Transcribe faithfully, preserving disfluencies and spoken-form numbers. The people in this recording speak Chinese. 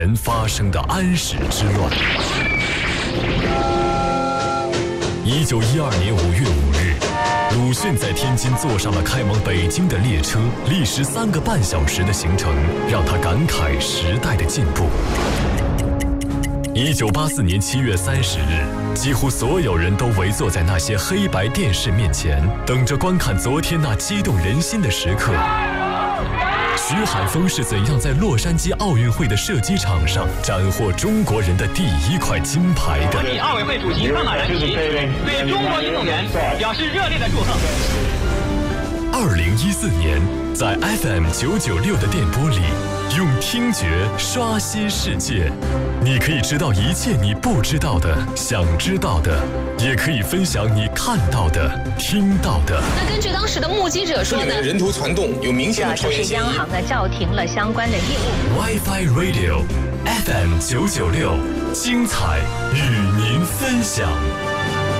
人发生的安史之乱。一九一二年五月五日，鲁迅在天津坐上了开往北京的列车，历时三个半小时的行程，让他感慨时代的进步。一九八四年七月三十日，几乎所有人都围坐在那些黑白电视面前，等着观看昨天那激动人心的时刻。徐海峰是怎样在洛杉矶奥运会的射击场上斩获中国人的第一块金牌的？ 奥委会主席康马兰奇对中国运动员表示热烈的祝贺。 二零一四年，在 F M 九九六的电波里，用听觉刷新世界。你可以知道一切你不知道的、想知道的，也可以分享你看到的、听到的。 那根据当时的目击者说呢， 人头传动有明显的超越嫌疑。 就是央行呢叫停了相关的业务。 WiFi Radio F M 九九六，精彩与您分享。